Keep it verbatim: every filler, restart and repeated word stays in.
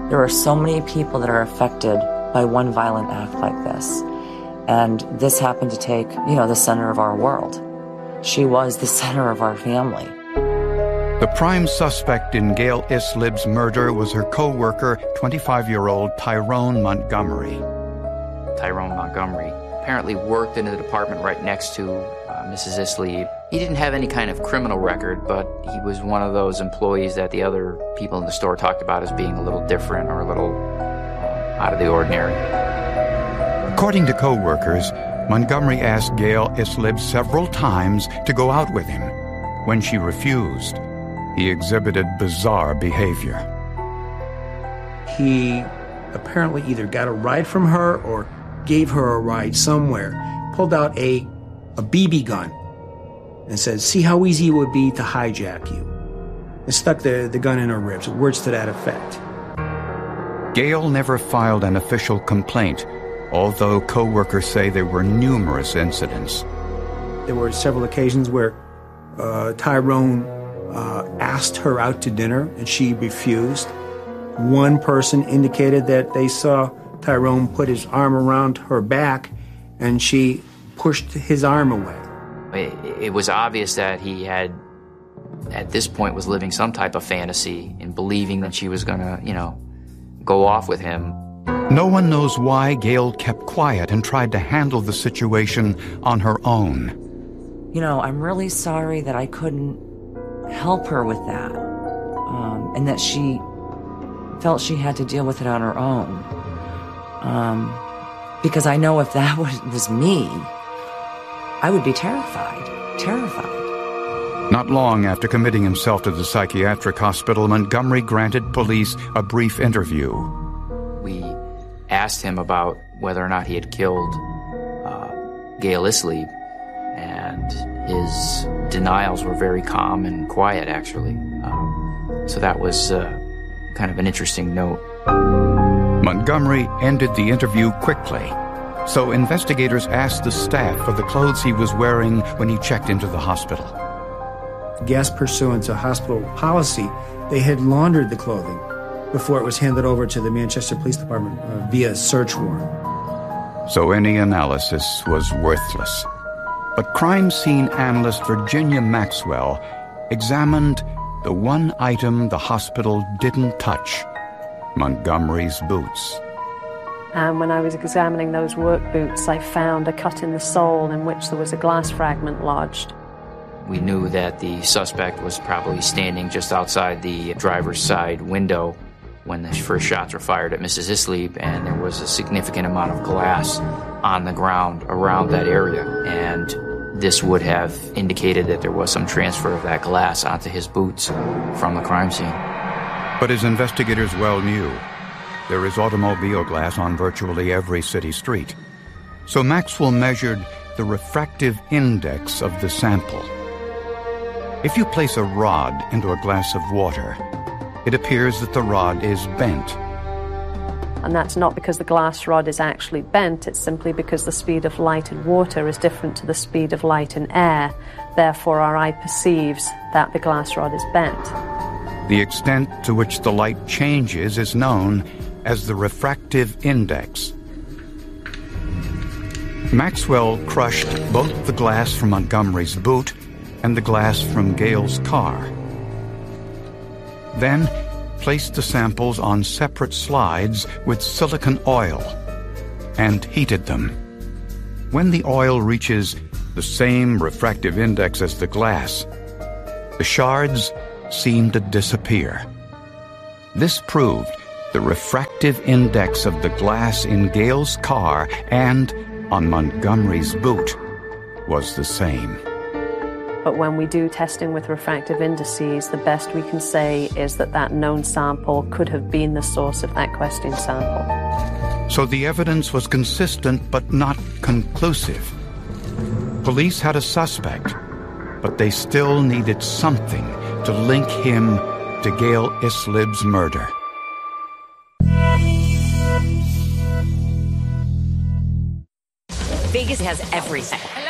There are so many people that are affected by one violent act like this. And this happened to take, you know, the center of our world. She was the center of our family. The prime suspect in Gail Islib's murder was her co-worker, twenty-five-year-old Tyrone Montgomery. Tyrone Montgomery apparently worked in the department right next to uh, Missus Islib. He didn't have any kind of criminal record, but he was one of those employees that the other people in the store talked about as being a little different or a little uh, out of the ordinary. According to co-workers, Montgomery asked Gail Islib several times to go out with him. When she refused, he exhibited bizarre behavior. He apparently either got a ride from her or gave her a ride somewhere, pulled out a, a B B gun and said, "See how easy it would be to hijack you," and stuck the, the gun in her ribs, words to that effect. Gail never filed an official complaint, although co-workers say there were numerous incidents. There were several occasions where uh, Tyrone uh, asked her out to dinner and she refused. One person indicated that they saw Tyrone put his arm around her back and she pushed his arm away. It, it was obvious that he had, at this point, was living some type of fantasy and believing that she was going to, you know, go off with him. No one knows why Gail kept quiet and tried to handle the situation on her own. You know, I'm really sorry that I couldn't help her with that, um, and that she felt she had to deal with it on her own. Um, because I know if that was, was me, I would be terrified, terrified. Not long after committing himself to the psychiatric hospital, Montgomery granted police a brief interview. We asked him about whether or not he had killed uh, Gail Islib, and his denials were very calm and quiet, actually. Um, so that was uh, kind of an interesting note. Montgomery ended the interview quickly, so investigators asked the staff for the clothes he was wearing when he checked into the hospital. I guess pursuant to hospital policy, they had laundered the clothing before it was handed over to the Manchester Police Department uh, via search warrant. So any analysis was worthless. But crime scene analyst Virginia Maxwell examined the one item the hospital didn't touch: Montgomery's boots. And when I was examining those work boots, I found a cut in the sole in which there was a glass fragment lodged. We knew that the suspect was probably standing just outside the driver's side window when the first shots were fired at Missus Islib, and there was a significant amount of glass on the ground around that area. And this would have indicated that there was some transfer of that glass onto his boots from the crime scene. But as investigators well knew, there is automobile glass on virtually every city street. So Maxwell measured the refractive index of the sample. If you place a rod into a glass of water, it appears that the rod is bent. And that's not because the glass rod is actually bent, it's simply because the speed of light in water is different to the speed of light in air. Therefore, our eye perceives that the glass rod is bent. The extent to which the light changes is known as the refractive index. Maxwell crushed both the glass from Montgomery's boot and the glass from Gail's car. Then placed the samples on separate slides with silicon oil and heated them. When the oil reaches the same refractive index as the glass, the shards seem to disappear. This proved the refractive index of the glass in Gail's car and on Montgomery's boot was the same. But when we do testing with refractive indices, the best we can say is that that known sample could have been the source of that question sample. So the evidence was consistent but not conclusive. Police had a suspect, but they still needed something to link him to Gail Islib's murder. Vegas has everything.